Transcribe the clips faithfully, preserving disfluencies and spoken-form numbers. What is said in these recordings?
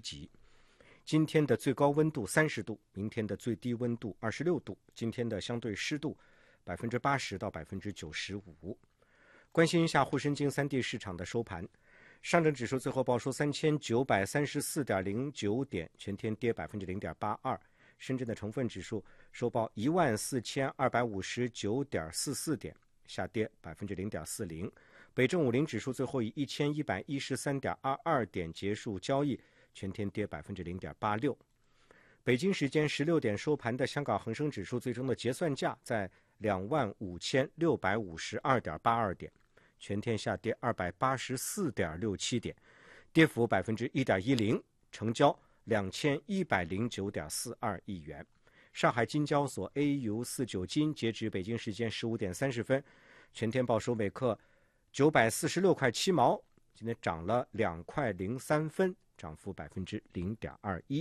级。今天的最高温度三十度，明天的最低温度二十六度，今天的相对湿度百分之八十到百分之九十五。关心一下沪深京三地市场的收盘，上证指数最后报收三千九百三十四点零九点，全天跌百分之零点八二。深圳的成分指数收报一万四千二百五十九点四四点，下跌百分之零点四零。北证五零指数最后以一千一百一十三点二二点结束交易，全天跌百分之零点八六。北京时间十六点收盘的香港恒生指数最终的结算价在两万五千六百五十二点八二点，全天下跌二百八十四点六七点，跌幅百分之一点一零，成交两千一百零九点四二亿元。上海金交所 A 五四九金截止北京时间十五点三十分，全天报收每克九百四十六块七毛，今天涨了两块零三分，涨幅百分之零点二一。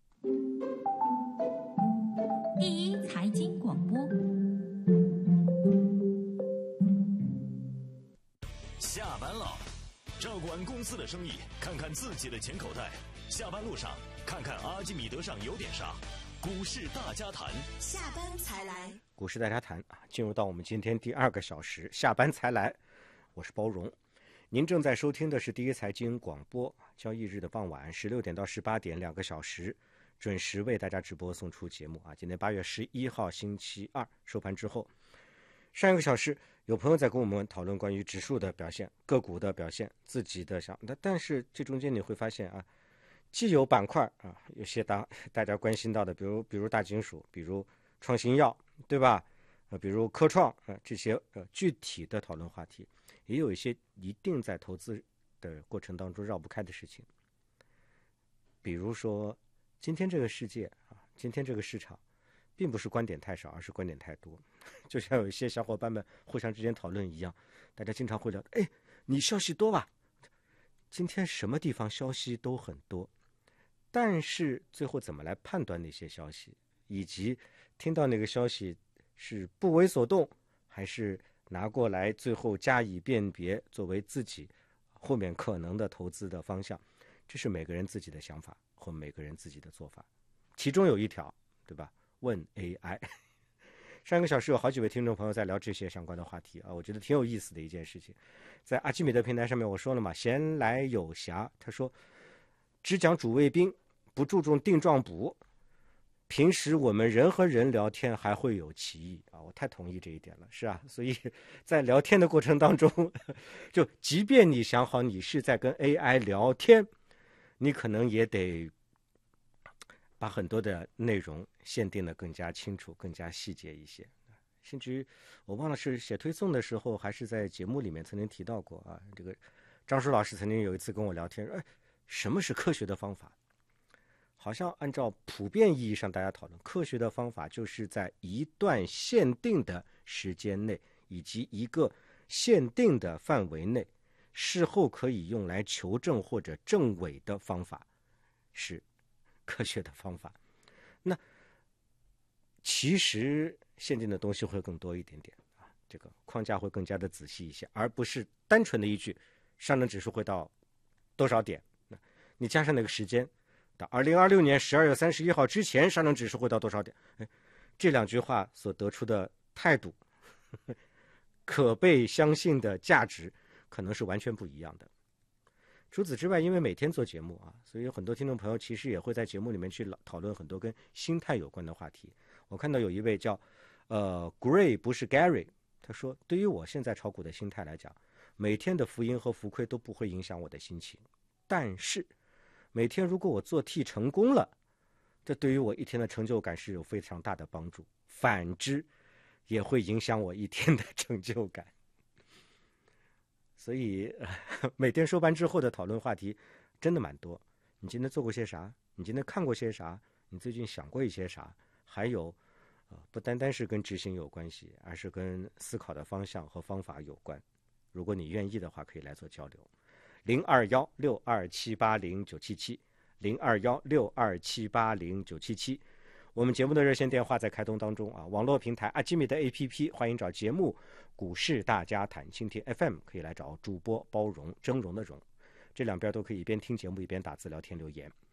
第一财经广播， 下班了，照顾完公司的生意，看看自己的钱口袋。下班路上，看看阿基米德上有点啥。股市大家谈， 下班才来。 股市大家谈啊，进入到我们今天第二个小时，下班才来。我是包容，您正在收听的是第一财经广播，交易日的傍晚十六点到十八点两个小时，准时为大家直播送出节目啊。今天八月十一号星期二收盘之后，上一个小时有朋友在跟我们讨论关于指数的表现、个股的表现、自己的想，但是这中间你会发现啊，既有板块啊，有些大大家关心到的，比如比如大金属，比如创新药，对吧？呃，比如科创啊、呃，这些呃具体的讨论话题，也有一些一定在投资的过程当中绕不开的事情。比如说，今天这个世界啊，今天这个市场，并不是观点太少，而是观点太多。就像有一些小伙伴们互相之间讨论一样，大家经常会聊，哎，你消息多吧？今天什么地方消息都很多，但是最后怎么来判断那些消息，以及听到那个消息是不为所动，还是拿过来最后加以辨别，作为自己后面可能的投资的方向，这是每个人自己的想法或每个人自己的做法。其中有一条，对吧？问 A I。 上一个小时有好几位听众朋友在聊这些相关的话题啊，我觉得挺有意思的一件事情。在阿基米德平台上面我说了嘛，闲来有暇，他说只讲主谓宾，不注重定状补，平时我们人和人聊天还会有歧义啊，我太同意这一点了，是啊，所以在聊天的过程当中，就即便你想好你是在跟 A I 聊天，你可能也得把很多的内容限定的更加清楚、更加细节一些。甚至于我忘了是写推送的时候，还是在节目里面曾经提到过啊。这个张叔老师曾经有一次跟我聊天，哎，什么是科学的方法？好像按照普遍意义上大家讨论，科学的方法就是在一段限定的时间内，以及一个限定的范围内，事后可以用来求证或者证伪的方法，是科学的方法。那其实限定的东西会更多一点点啊，这个框架会更加的仔细一些，而不是单纯的依据上证指数会到多少点，那你加上那个时间，到二零二六年十二月三十一号之前，上证指数会到多少点？哎，这两句话所得出的态度，呵呵，可被相信的价值，可能是完全不一样的。除此之外，因为每天做节目啊，所以有很多听众朋友其实也会在节目里面去讨论很多跟心态有关的话题。我看到有一位叫呃 Gray 不是 Gary， 他说对于我现在炒股的心态来讲，每天的浮盈和浮亏都不会影响我的心情，但是每天如果我做 T 成功了，这对于我一天的成就感是有非常大的帮助，反之也会影响我一天的成就感。所以、呃、每天收盘之后的讨论话题真的蛮多。你今天做过些啥？你今天看过些啥？你最近想过一些啥？还有、呃、不单单是跟执行有关系，而是跟思考的方向和方法有关。如果你愿意的话，可以来做交流。零二幺六二七八零九七七，零二幺六二七八零九七七。我们节目的热线电话在开通当中啊，网络平台阿基米的 A P P 欢迎找节目股市大家谈，蜻蜓 F M 可以来找主播包容，峥嵘的嵘，这两边都可以一边听节目一边打字聊天留言。